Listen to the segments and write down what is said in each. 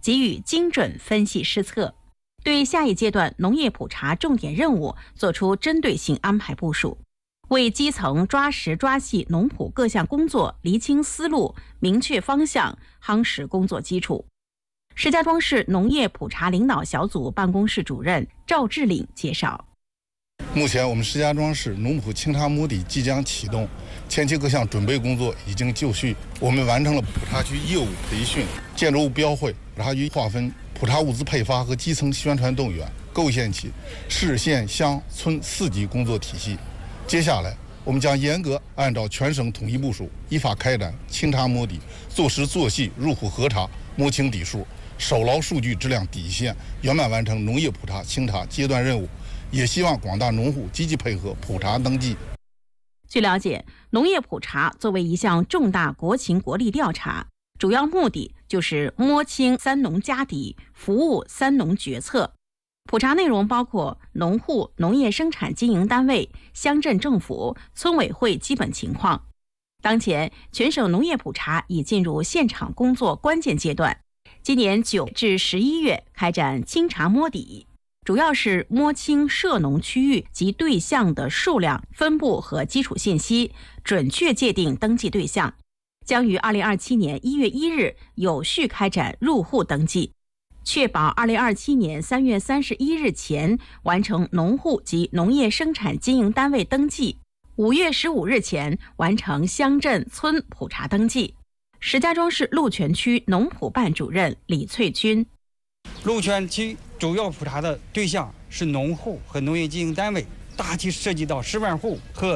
给予精准分析施策，对下一阶段农业普查重点任务作出针对性安排部署，为基层抓实抓细农普各项工作厘清思路、明确方向，夯实工作基础。石家庄市农业普查领导小组办公室主任赵志岭介绍， 目前我们石家庄市农普清查摸底即将启动，前期各项准备工作已经就绪。我们完成了普查区业务培训、建筑物标绘、普查区划分、普查物资配发和基层宣传动员，构建起市县乡村4级工作体系。接下来，我们将严格按照全省统一部署，依法开展清查摸底，做实做细入户核查，摸清底数，守牢数据质量底线，圆满完成农业普查清查阶段任务。也希望广大农户积极配合普查登记。 据了解，农业普查作为一项重大国情国力调查，主要目的就是摸清三农家底，服务三农决策。普查内容包括农户、农业生产经营单位、乡镇政府、村委会基本情况。当前，全省农业普查已进入现场工作关键阶段，今年9至11月开展清查摸底，主要是摸清涉农区域及对象的数量、分布和基础信息，准确界定登记对象，将于2027年1月1日有序开展入户登记，确保2027年3月31日前完成农户及农业生产经营单位登记，5月15日前完成乡镇村普查登记。石家庄市鹿泉区农普办主任李翠军， 鹿泉区主要普查的对象是农户和农业经营单位，大体涉及到10万户和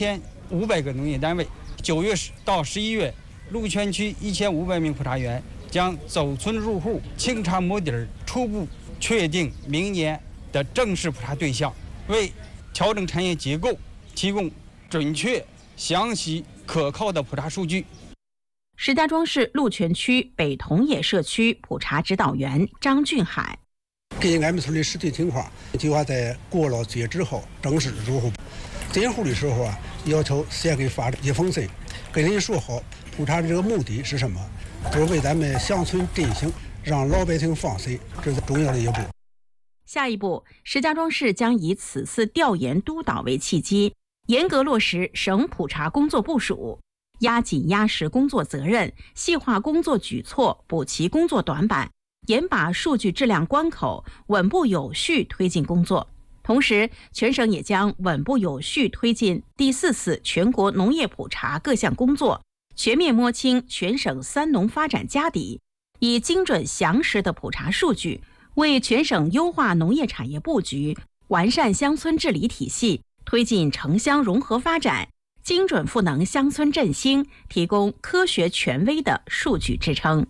1500个农业单位。9月到11月，鹿泉区1500名普查员将走村入户、清查摸底，初步确定明年的正式普查对象，为调整产业结构提供准确、详细、可靠的普查数据。 石家庄市鹿泉区北桐野社区普查指导员张俊海， 根据俺们村的实际情况，计划在过了节之后正式入户。进户的时候要求先给发一封信，跟人说好普查的这个目的是什么，就是为咱们乡村振兴，让老百姓放心，这是重要的一步。 下一步，石家庄市将以此次调研督导为契机，严格落实省普查工作部署，压紧压实工作责任，细化工作举措，补齐工作短板，严把数据质量关口，稳步有序推进工作。同时，全省也将稳步有序推进第4次全国农业普查各项工作，全面摸清全省三农发展家底，以精准详实的普查数据，为全省优化农业产业布局、完善乡村治理体系、推进城乡融合发展、精准赋能乡村振兴提供科学权威的数据支撑。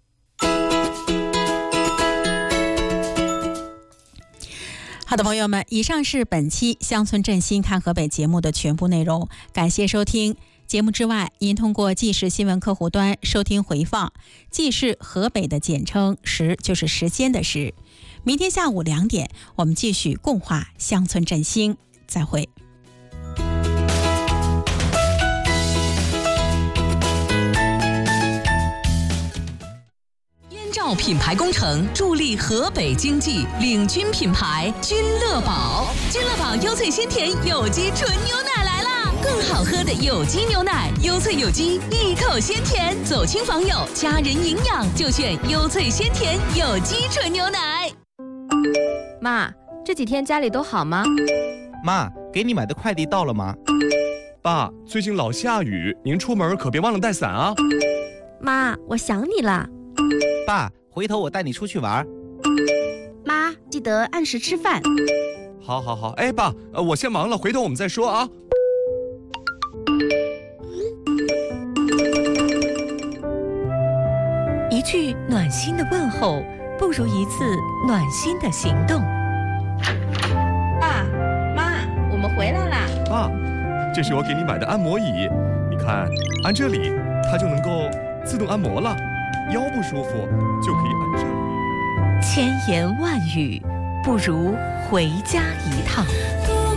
好的，朋友们，以上是本期乡村振兴看河北节目的全部内容，感谢收听。节目之外，您通过记事新闻客户端收听回放。记事河北的简称时就是时间的时。明天下午2点，我们继续共话乡村振兴，再会。 燕赵品牌工程助力河北经济，领军品牌君乐宝。君乐宝优萃鲜甜有机纯牛奶来啦！更好喝的有机牛奶，优萃有机，一口鲜甜，走亲访友，家人营养就选优萃鲜甜有机纯牛奶。 妈，这几天家里都好吗？ 妈，给你买的快递到了吗？ 爸，最近老下雨，您出门可别忘了带伞啊。 妈，我想你了。 爸，回头我带你出去玩。 妈，记得按时吃饭。 好好好，哎，爸，我先忙了，回头我们再说啊。 一句暖心的问候，不如一次暖心的行动。 爸妈，我们回来啦。 爸，这是我给你买的按摩椅，你看，按这里它就能够自动按摩了，腰不舒服就可以按这里。 千言万语，不如回家一趟。